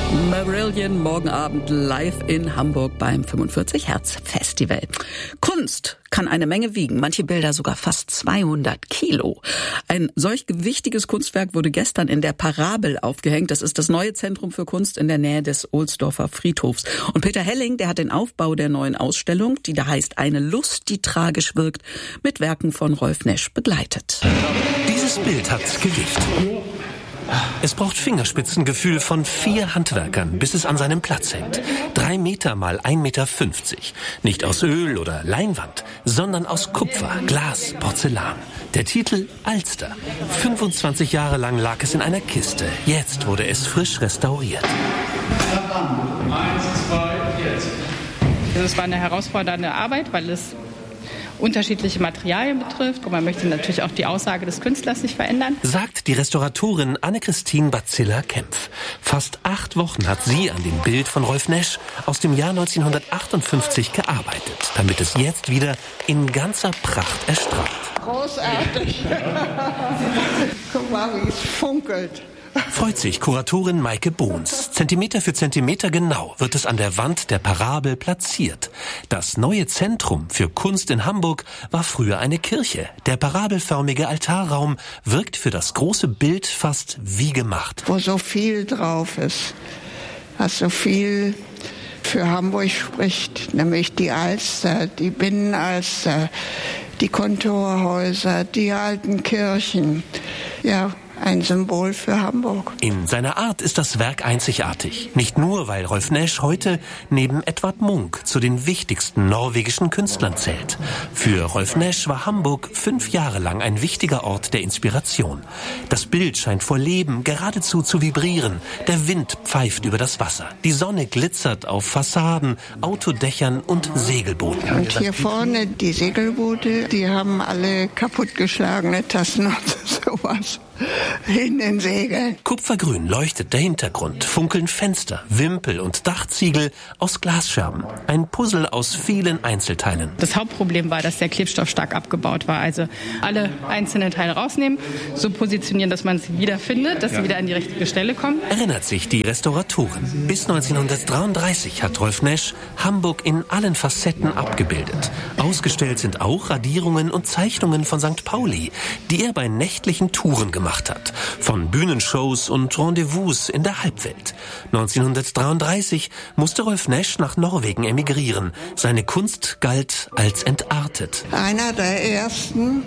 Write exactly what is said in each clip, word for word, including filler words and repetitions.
Marillion morgen Abend live in Hamburg beim fünfundvierzig Hertz Festival. Kunst kann eine Menge wiegen, manche Bilder sogar fast zweihundert Kilo. Ein solch gewichtiges Kunstwerk wurde gestern in der Parabel aufgehängt. Das ist das neue Zentrum für Kunst in der Nähe des Ohlsdorfer Friedhofs. Und Peter Helling, der hat den Aufbau der neuen Ausstellung, die da heißt Eine Lust, die tragisch wirkt, mit Werken von Rolf Nesch begleitet. Dieses Bild hat Gewicht. Es braucht Fingerspitzengefühl von vier Handwerkern, bis es an seinem Platz hängt. Drei Meter mal ein Meter fünfzig. Nicht aus Öl oder Leinwand, sondern aus Kupfer, Glas, Porzellan. Der Titel Alster. fünfundzwanzig Jahre lang lag es in einer Kiste. Jetzt wurde es frisch restauriert. Eins, zwei, jetzt. Es war eine herausfordernde Arbeit, weil es unterschiedliche Materialien betrifft. Und man möchte natürlich auch die Aussage des Künstlers nicht verändern. Sagt die Restauratorin Anne-Christine Bazilla-Kempf. Fast acht Wochen hat sie an dem Bild von Rolf Nesch aus dem Jahr neunzehnhundertachtundfünfzig gearbeitet, damit es jetzt wieder in ganzer Pracht erstrahlt. Großartig. Guck mal, wie es funkelt. Freut sich Kuratorin Maike Bohns. Zentimeter für Zentimeter genau wird es an der Wand der Parabel platziert. Das neue Zentrum für Kunst in Hamburg war früher eine Kirche. Der parabelförmige Altarraum wirkt für das große Bild fast wie gemacht. Wo so viel drauf ist, was so viel für Hamburg spricht, nämlich die Alster, die Binnenalster, die Kontorhäuser, die alten Kirchen. Ja, ein Symbol für Hamburg. In seiner Art ist das Werk einzigartig. Nicht nur, weil Rolf Nesch heute neben Edvard Munch zu den wichtigsten norwegischen Künstlern zählt. Für Rolf Nesch war Hamburg fünf Jahre lang ein wichtiger Ort der Inspiration. Das Bild scheint vor Leben geradezu zu vibrieren. Der Wind pfeift über das Wasser. Die Sonne glitzert auf Fassaden, Autodächern und Segelbooten. Und hier vorne die Segelboote, die haben alle kaputtgeschlagene Tassen und sowas in den Segeln. Kupfergrün leuchtet der Hintergrund, funkeln Fenster, Wimpel und Dachziegel aus Glasscherben. Ein Puzzle aus vielen Einzelteilen. Das Hauptproblem war, dass der Klebstoff stark abgebaut war. Also alle einzelnen Teile rausnehmen, so positionieren, dass man sie wieder findet, dass sie wieder an die richtige Stelle kommen. Erinnert sich die Restauratorin. Bis neunzehnhundertdreiunddreißig hat Rolf Nesch Hamburg in allen Facetten abgebildet. Ausgestellt sind auch Radierungen und Zeichnungen von Sankt Pauli, die er bei nächtlichen Touren gemacht hat. Von Bühnenshows und Rendezvous in der Halbwelt. neunzehnhundertdreiunddreißig musste Rolf Nesch nach Norwegen emigrieren. Seine Kunst galt als entartet. Einer der ersten,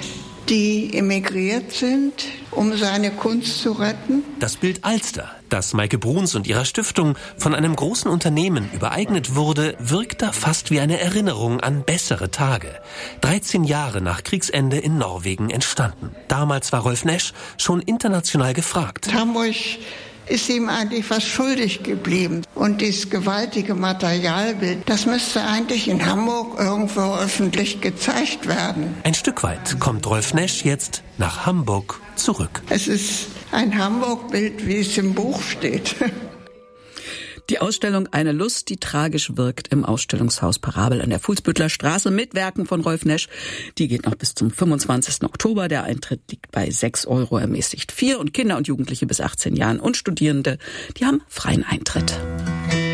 die emigriert sind, um seine Kunst zu retten. Das Bild Alster, das Maike Bruns und ihrer Stiftung von einem großen Unternehmen übereignet wurde, wirkt da fast wie eine Erinnerung an bessere Tage. dreizehn Jahre nach Kriegsende in Norwegen entstanden. Damals war Rolf Nesch schon international gefragt. Hamburg ist ihm eigentlich was schuldig geblieben. Und dieses gewaltige Materialbild, das müsste eigentlich in Hamburg irgendwo öffentlich gezeigt werden. Ein Stück weit kommt Rolf Nesch jetzt nach Hamburg zurück. Es ist ein Hamburg-Bild, wie es im Buch steht. Die Ausstellung Eine Lust, die tragisch wirkt im Ausstellungshaus Parabel an der Fuhlsbüttler Straße mit Werken von Rolf Nesch. Die geht noch bis zum fünfundzwanzigsten Oktober. Der Eintritt liegt bei sechs Euro, ermäßigt vier und Kinder und Jugendliche bis achtzehn Jahren und Studierende, die haben freien Eintritt.